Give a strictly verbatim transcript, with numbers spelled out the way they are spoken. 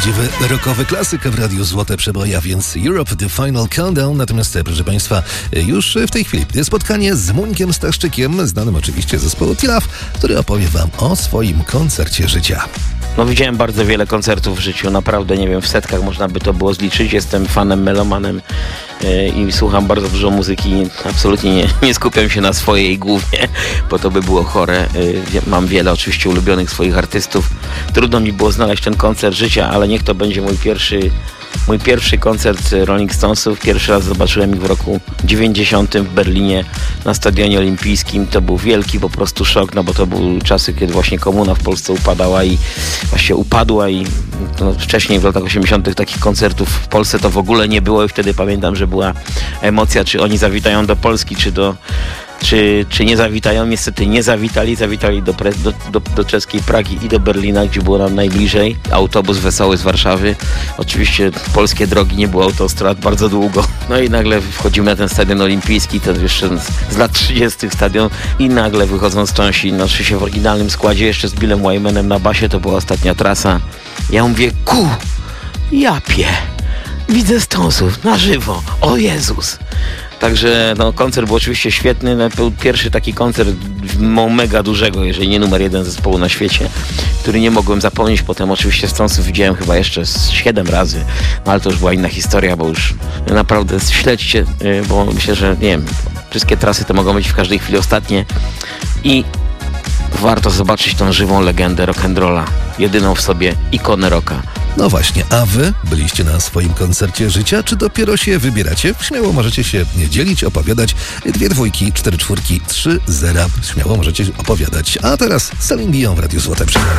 prawdziwy rockowy klasyk w Radiu Złote Przeboje, a więc Europe The Final Countdown. Natomiast, proszę Państwa, już w tej chwili spotkanie z Muńkiem Staszczykiem, znanym oczywiście zespołu Tilaf, który opowie Wam o swoim koncercie życia. No widziałem bardzo wiele koncertów w życiu, naprawdę nie wiem, w setkach można by to było zliczyć. Jestem fanem, melomanem yy, i słucham bardzo dużo muzyki. Absolutnie nie, nie skupiam się na swojej głównie, bo to by było chore. Yy, mam wiele oczywiście ulubionych swoich artystów. Trudno mi było znaleźć ten koncert życia, ale niech to będzie mój pierwszy Mój pierwszy koncert Rolling Stonesów. Pierwszy raz zobaczyłem ich w roku dziewięćdziesiątym w Berlinie na Stadionie Olimpijskim. To był wielki po prostu szok, no bo to były czasy, kiedy właśnie komuna w Polsce upadała i właśnie upadła i no, wcześniej w latach osiemdziesiątych takich koncertów w Polsce to w ogóle nie było i wtedy pamiętam, że była emocja, czy oni zawitają do Polski, czy do Czy, czy nie zawitają? Niestety nie zawitali. Zawitali do, pre, do, do, do czeskiej Pragi i do Berlina, gdzie było nam najbliżej. Autobus wesoły z Warszawy. Oczywiście polskie drogi, nie było autostrad bardzo długo. No i nagle wchodzimy na ten stadion olimpijski, ten jeszcze z, z lat trzydziestych stadion i nagle wychodzą Stonesi, znaczy się w oryginalnym składzie, jeszcze z Billem Wymanem na basie, to była ostatnia trasa. Ja mówię, ku, japie, widzę Stonesów na żywo, o Jezus. Także no, koncert był oczywiście świetny. No, był pierwszy taki koncert no, mega dużego, jeżeli nie numer jeden zespołu na świecie, który nie mogłem zapomnieć. Potem oczywiście Stonesów widziałem chyba jeszcze z siedem razy, no ale to już była inna historia, bo już naprawdę śledźcie, bo myślę, że nie wiem, wszystkie trasy to mogą być w każdej chwili ostatnie i warto zobaczyć tą żywą legendę rock'n'rolla, jedyną w sobie ikonę rocka. No właśnie, a wy byliście na swoim koncercie życia, czy dopiero się wybieracie? Śmiało możecie się dzielić, opowiadać. Dwie dwójki, cztery czwórki, trzy zera. Śmiało możecie opowiadać. A teraz Celine Dion w Radiu Złote Przeboje.